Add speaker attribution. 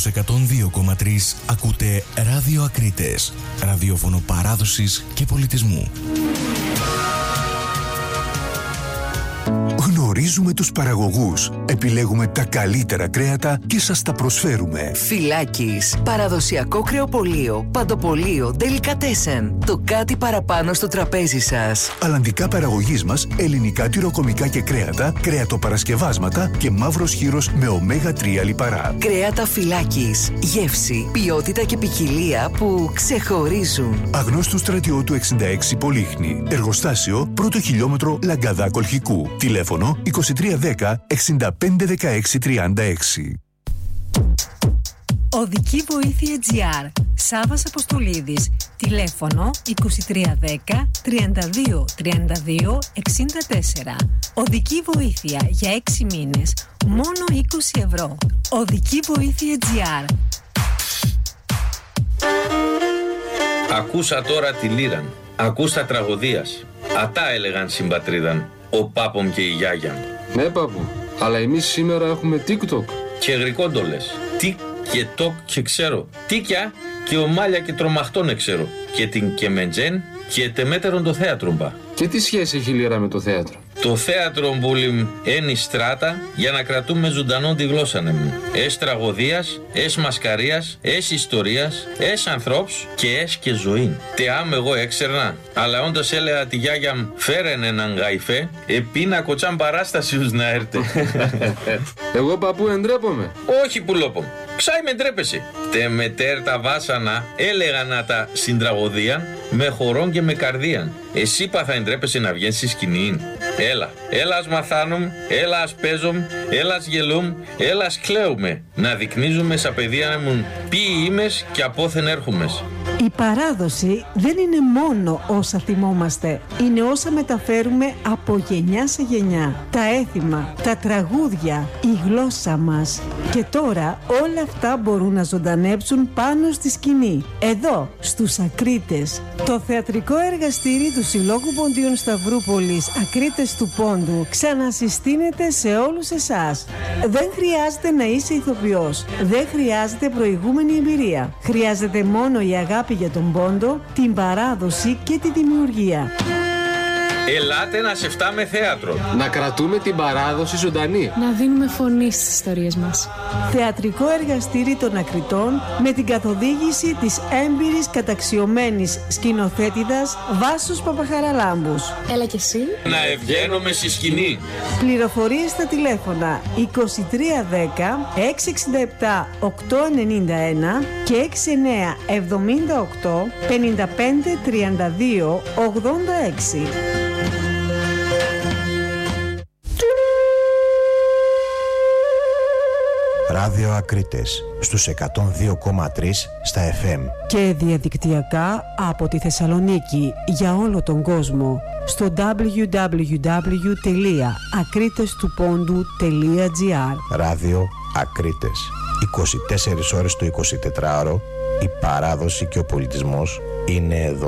Speaker 1: Στους 102,3 ακούτε Ράδιο Ακρίτες, ραδιόφωνο παράδοσης και πολιτισμού.
Speaker 2: Γνωρίζουμε τους παραγωγούς, επιλέγουμε τα καλύτερα κρέατα και σας τα προσφέρουμε.
Speaker 3: Φυλάκης, παραδοσιακό κρεοπωλείο, παντοπωλείο, ντελικατέσεν. Το κάτι παραπάνω στο τραπέζι σας.
Speaker 2: Αλλαντικά παραγωγής μας, ελληνικά τυροκομικά και κρέατα, κρέατοπαρασκευάσματα και μαύρος χύρος με ω3 λιπαρά.
Speaker 3: Κρέατα Φυλάκης, γεύση, ποιότητα και ποικιλία που ξεχωρίζουν.
Speaker 2: Αγνώστου Στρατιώτου 66 Πολύχνη. Εργοστάσιο 1ο χιλιόμετρο Λαγκαδά Κολχικού. Τηλέφωνο 2310 6516 36.
Speaker 4: Οδική βοήθεια GR. Σάββας Αποστολίδης. Τηλέφωνο 2310 32 32 64. Οδική βοήθεια για 6 μήνες. Μόνο 20 ευρώ. Οδική βοήθεια GR.
Speaker 5: Ακούσα τώρα τη λύραν. Ακούστα τραγωδίας. Ατά έλεγαν συμπατρίδαν. Ο πάπομ και η γιάγια μου.
Speaker 6: Ναι, παππού, αλλά εμείς σήμερα έχουμε TikTok.
Speaker 5: Και γρικόντολες. Τι και τοκ και ξέρω. Τίκια και ομάλια και τρομαχτών ξέρω. Και την κεμεντζέν και τεμέτερον το θέατρο μπα.
Speaker 6: Και τι σχέση έχει η λύρα με το θέατρο?
Speaker 5: Το θέατρο μπούλιμ ένι στράτα για να κρατούμε ζωντανό τη γλώσσα μου. Ες τραγωδίας, ες μασκαρίας, ες ιστορίας, ες ανθρώπς και ες και ζωή. Τε άμ εγώ έξερνα, αλλά όντως έλεγα τη γιάγια μου φέρεν έναν γαϊφέ, επίνα κοτσάν παράστασιους να έρτε.
Speaker 6: Εγώ παππού εντρέπομαι.
Speaker 5: Όχι πουλόπομ. Ξάι με ντρέπεσαι. Τε μετέρ τα βάσανα έλεγα να τα συντραγωδίαν με χορόν και με καρδίαν. Εσύ πα θα εντρέπεσαι να βγαίνεις στη σκηνή. Έλα ας μαθάνομ, έλα ας παίζομ, έλα ας γελούμ, έλα ας κλαίουμε. Να δεικνύζουμε σαν παιδεία να μουν ποιοιήμες και απόθεν έρχομες.
Speaker 7: Η παράδοση δεν είναι μόνο όσα θυμόμαστε, είναι όσα μεταφέρουμε από γενιά σε γενιά. Τα έθιμα, τα τραγούδια, η γλώσσα μας. Και τώρα όλα αυτά μπορούν να ζωντανέψουν πάνω στη σκηνή. Εδώ, στους Ακρίτες. Το θεατρικό εργαστήρι του Συλλόγου Ποντίων Σταυρούπολης Ακρίτες του Πόντου ξανασυστήνεται σε όλους εσάς. Δεν χρειάζεται να είσαι ηθοποιός. Δεν χρειάζεται προηγούμενη εμπειρία. Χρειάζεται μόνο η αγάπη για τον πόντο, την παράδοση και τη δημιουργία.
Speaker 5: Ελάτε να σε φτάμε θέατρο.
Speaker 6: Να κρατούμε την παράδοση ζωντανή.
Speaker 8: Να δίνουμε φωνή στις ιστορίες μας.
Speaker 7: Θεατρικό εργαστήρι των Ακριτών με την καθοδήγηση της έμπειρης καταξιωμένης σκηνοθέτηδας Βάσος Παπαχαραλάμπους.
Speaker 8: Έλα κι εσύ.
Speaker 5: Να ευγαίνουμε στη σκηνή.
Speaker 7: Πληροφορίες στα τηλέφωνα 2310 667 891 και 69 78 55 32 86.
Speaker 9: Ράδιο Ακρίτες στους 102,3 στα FM
Speaker 7: και διαδικτυακά από τη Θεσσαλονίκη για όλο τον κόσμο στο www.akritestoupondou.gr.
Speaker 9: Ράδιο Ακρίτες, 24 ώρες το 24ωρο. Η παράδοση και ο πολιτισμός είναι εδώ.